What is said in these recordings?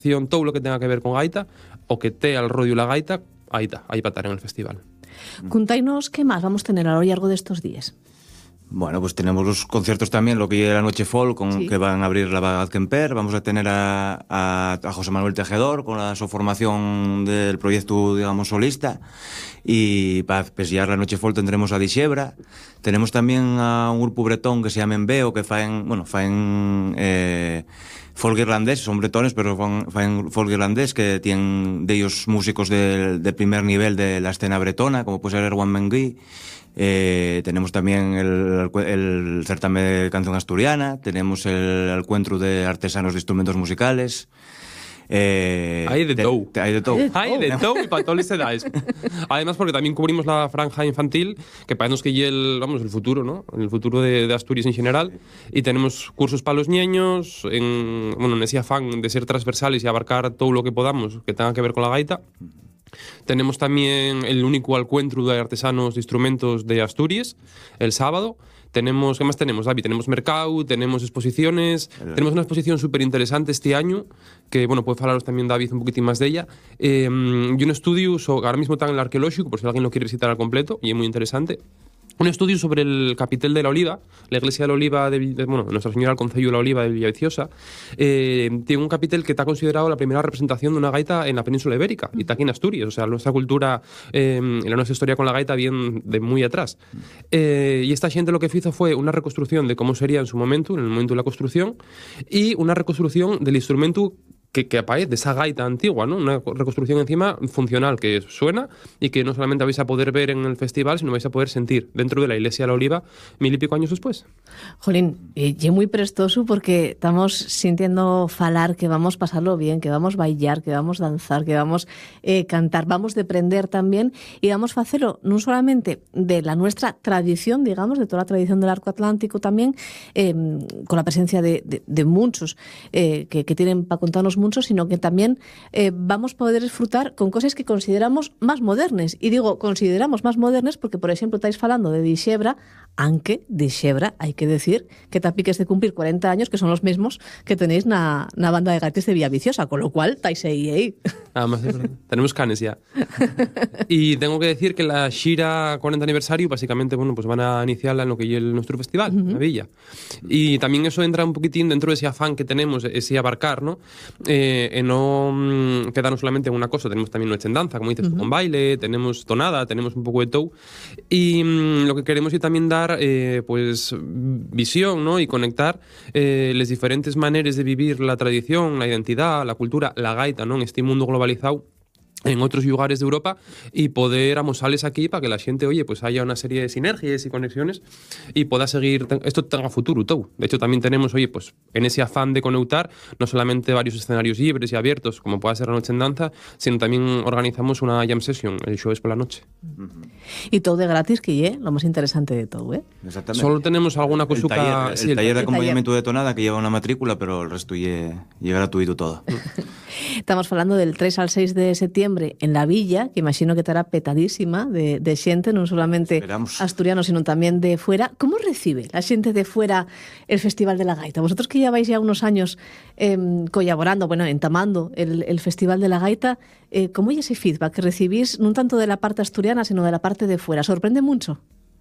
todo lo que tenga que ver con gaita, o que te al rollo la gaita, ahí está, ahí para estar en el festival. Cuéntanos qué más vamos a tener a lo largo de estos días. Bueno, pues tenemos los conciertos también, lo que es la Noche Folk, Sí. que van a abrir la Bagad Kemper. Vamos a tener a José Manuel Tejedor con su formación del proyecto, digamos, solista. Y para especiar la Noche Folk tendremos a Dixebra. Tenemos también a un grupo bretón que se llama Enveo, que faen folk irlandés, son bretones, pero faen folk irlandés, que tienen de ellos músicos de primer nivel de la escena bretona, como puede ser Erwan Menguí. Tenemos también el certamen de canción asturiana, tenemos el encuentro de artesanos de instrumentos musicales. Hay de todo. Hay de todo. Hay de todo y para todas las edades. Además, porque también cubrimos la franja infantil, que parece que ya el futuro, ¿no? El futuro de Asturias en general. Y tenemos cursos para los niños, en ese afán de ser transversales y abarcar todo lo que podamos que tenga que ver con la gaita. Tenemos también el único encuentro de artesanos de instrumentos de Asturias, el sábado. Tenemos, ¿qué más tenemos, David? Tenemos mercado, tenemos exposiciones, tenemos una exposición súper interesante este año, que, bueno, puede hablaros también David un poquitín más de ella, y un estudio, ahora mismo está en el arqueológico, por si alguien lo quiere visitar al completo, y es muy interesante. Un estudio sobre el capitel de la Oliva, la iglesia de la Oliva de Nuestra Señora del Concello de la Oliva de Villaviciosa. Tiene un capitel que está considerado la primera representación de una gaita en la península ibérica, y está aquí en Asturias. O sea, nuestra cultura y la nuestra historia con la gaita viene de muy atrás. Y esta gente lo que hizo fue una reconstrucción de cómo sería en su momento, en el momento de la construcción, y una reconstrucción del instrumento que aparece de esa gaita antigua, ¿no? Una reconstrucción encima funcional que suena y que no solamente vais a poder ver en el festival, sino vais a poder sentir dentro de la iglesia de la Oliva 1000 y pico años después. Jolín, yo muy prestoso porque estamos sintiendo falar que vamos a pasarlo bien, que vamos a bailar, que vamos a danzar, que vamos a cantar, vamos a aprender también y vamos a hacerlo no solamente de la nuestra tradición, digamos, de toda la tradición del arco atlántico también, con la presencia de muchos que tienen para contarnos mucho, sino que también vamos a poder disfrutar con cosas que consideramos más modernas. Y digo, consideramos más modernas porque, por ejemplo, estáis hablando de Dixebra, aunque Dixebra, hay que decir que tapiques de cumplir 40 años, que son los mismos que tenéis na banda de gaites de Villaviciosa, con lo cual estáis ahí. Además, tenemos canes ya. Y tengo que decir que la Xira 40 aniversario, básicamente, bueno, pues van a iniciarla en lo que es nuestro festival, en la Villa. Y también eso entra un poquitín dentro de ese afán que tenemos, ese abarcar, ¿no? No quedarnos solamente en una cosa, tenemos también noche en danza, como dices, con baile, tenemos tonada, tenemos un poco de todo. Y lo que queremos es también dar, pues, visión, ¿no? Y conectar las diferentes maneras de vivir la tradición, la identidad, la cultura, la gaita, ¿no? En este mundo globalizado en otros lugares de Europa y poder amosarles aquí para que la gente, oye, pues haya una serie de sinergias y conexiones y pueda seguir, esto tenga futuro todo. De hecho, también tenemos, oye, pues en ese afán de conectar, no solamente varios escenarios libres y abiertos, como pueda ser la noche en danza, sino también organizamos una jam session, el show es por la noche. Y todo de gratis, que es lo más interesante de todo, ¿eh? Exactamente. Solo tenemos alguna cosita... El taller de acompañamiento de tonada que lleva una matrícula, pero el resto es gratuito todo. Estamos hablando del 3 al 6 de septiembre en la Villa, que imagino que estará petadísima de xente, non solamente asturianos, sino también de fuera. ¿Cómo recibe la xente de fuera el Festival de la Gaita? Vosotros que lleváis ya unos años colaborando, bueno, entamando el Festival de la Gaita, ¿cómo es ese feedback que recibís, no tanto de la parte asturiana, sino de la parte de fuera? ¿Sorprende mucho?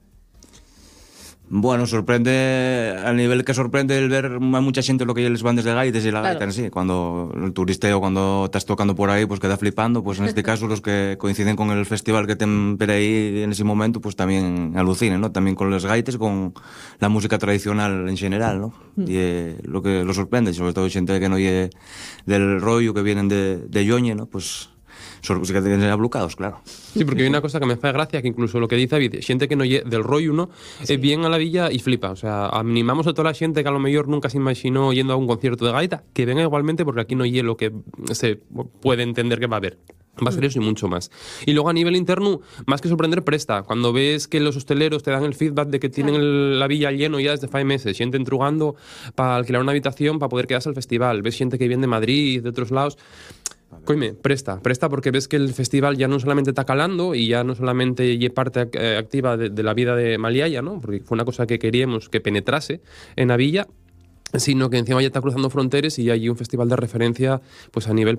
Bueno, sorprende al nivel que sorprende el ver a mucha gente lo que hay las bandas de gaites y la gaita en sí. Cuando el turisteo, cuando estás tocando por ahí, pues queda flipando. Pues en este caso los que coinciden con el festival que ten por ahí en ese momento, pues también alucinan, ¿no? También con los gaites, con la música tradicional en general, ¿no? Y lo que lo sorprende, sobre todo gente que no oye del rollo, que vienen de Yoñe, ¿no? Pues se quedan ablucados, claro. Sí, porque hay una cosa que me hace gracia, que incluso lo que dice David, gente que no lle del rollo, ¿no? Sí. Viene a la Villa y flipa. O sea, animamos a toda la gente que a lo mejor nunca se imaginó yendo a un concierto de gaita, que venga igualmente, porque aquí no lle lo que se puede entender que va a haber. Va a ser eso y mucho más. Y luego a nivel interno, más que sorprender, presta. Cuando ves que los hosteleros te dan el feedback de que tienen la villa lleno ya desde 5 meses, gente entrugando para alquilar una habitación para poder quedarse al festival, ves gente que viene de Madrid, de otros lados. Coime, presta porque ves que el festival ya no solamente está calando y ya no solamente es parte activa de la vida de Maliaya, ¿no? Porque fue una cosa que queríamos que penetrase en la villa, sino que encima ya está cruzando fronteras y hay un festival de referencia pues a nivel